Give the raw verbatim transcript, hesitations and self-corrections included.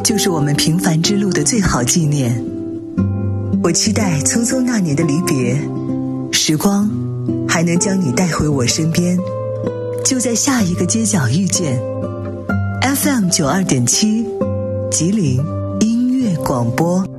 就是我们平凡之路的最好纪念。我期待匆匆那年的离别，时光还能将你带回我身边，就在下一个街角遇见。 F M 九二点七 吉林音乐广播。